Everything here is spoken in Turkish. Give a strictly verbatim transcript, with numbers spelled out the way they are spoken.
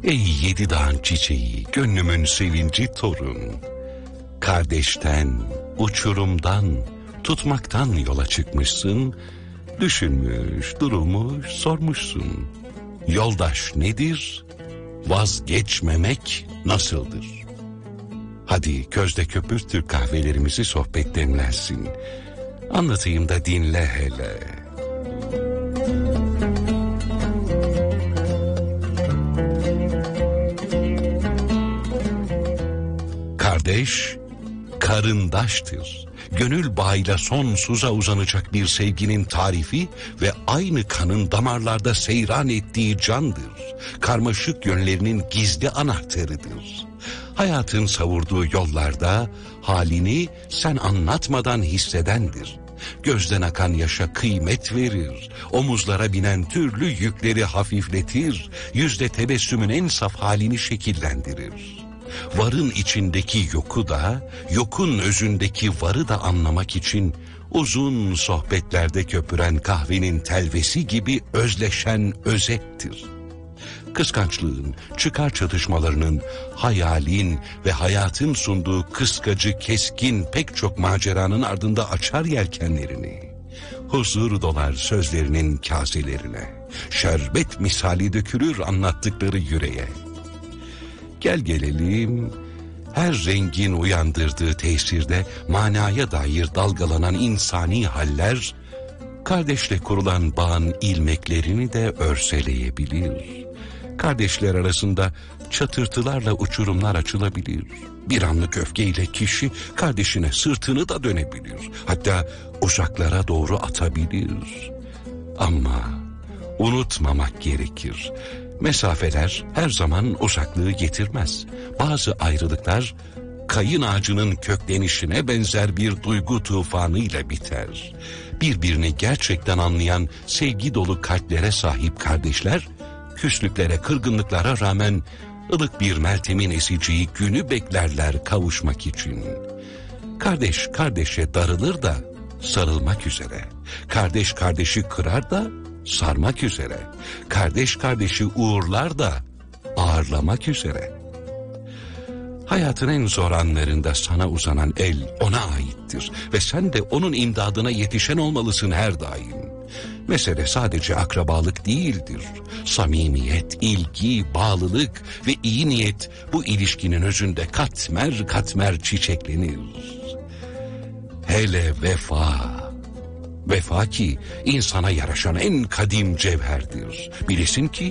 Ey yedi dağın çiçeği, gönlümün sevinci torun. Kardeşten, uçurumdan, tutmaktan yola çıkmışsın. Düşünmüş, durulmuş, sormuşsun. Yoldaş nedir? Vazgeçmemek nasıldır? Hadi közde köpürtür kahvelerimizi, sohbet demlensin. Anlatayım da dinle hele. Kardeş, karındaştır. Gönül bağıyla sonsuza uzanacak bir sevginin tarifi ve aynı kanın damarlarda seyran ettiği candır. Karmaşık yönlerinin gizli anahtarıdır. Hayatın savurduğu yollarda halini sen anlatmadan hissedendir. Gözden akan yaşa kıymet verir, omuzlara binen türlü yükleri hafifletir, yüzde tebessümün en saf halini şekillendirir. Varın içindeki yoku da, yokun özündeki varı da anlamak için uzun sohbetlerde köpüren kahvenin telvesi gibi özleşen özettir. Kıskançlığın, çıkar çatışmalarının, hayalin ve hayatın sunduğu kıskacı, keskin pek çok maceranın ardında açar yelkenlerini. Huzur dolar sözlerinin kaselerine, şerbet misali dökülür anlattıkları yüreğe. Gel gelelim, her rengin uyandırdığı tesirde manaya dair dalgalanan insani haller, kardeşle kurulan bağın ilmeklerini de örseleyebilir. Kardeşler arasında çatırtılarla uçurumlar açılabilir. Bir anlık öfkeyle kişi kardeşine sırtını da dönebilir. Hatta uzaklara doğru atabilir. Ama unutmamak gerekir. Mesafeler her zaman uzaklığı getirmez. Bazı ayrılıklar kayın ağacının köklenişine benzer bir duygu tufanıyla biter. Birbirini gerçekten anlayan sevgi dolu kalplere sahip kardeşler, küslüklere, kırgınlıklara rağmen ılık bir meltemin eseceği günü beklerler kavuşmak için. Kardeş kardeşe darılır da sarılmak üzere. Kardeş kardeşi kırar da sarmak üzere. Kardeş kardeşi uğurlar da ağırlamak üzere. Hayatın en zor anlarında sana uzanan el ona aittir ve sen de onun imdadına yetişen olmalısın her daim. Mesele sadece akrabalık değildir. Samimiyet, ilgi, bağlılık ve iyi niyet bu ilişkinin özünde katmer katmer çiçeklenir. Hele vefa. Vefa ki insana yaraşan en kadim cevherdir. Bilesin ki